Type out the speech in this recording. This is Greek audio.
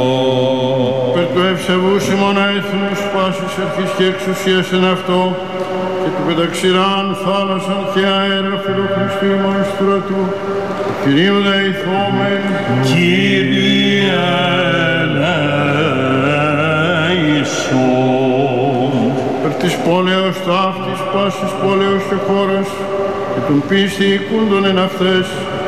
Περ του ευσεβούς ημώνα έθνους πάσης αρχής και εξουσίας εν αυτό και του πενταξηράν θάλασσαν και αέρα φιλο Χριστού ημών στρατού Κυρίου δεηθόμεν Κύριε ελέησον. Περ της πόλεως ταύτης πάσης πόλεως και χώρας και των πίστη οικούντων εν αυτές